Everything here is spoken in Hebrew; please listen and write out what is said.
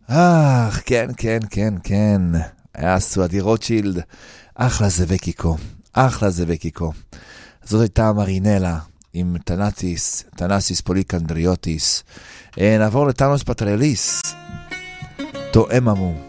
כן, כן, כן, כן. היה סועדי רוטשילד. אחלה זה וקיקו. אחלה זה וקיקו. זאת הייתה מרינלה עם תנסיס פוליקנדריוטיס. נעבור לטאנוס פטרליס. תואם אמו.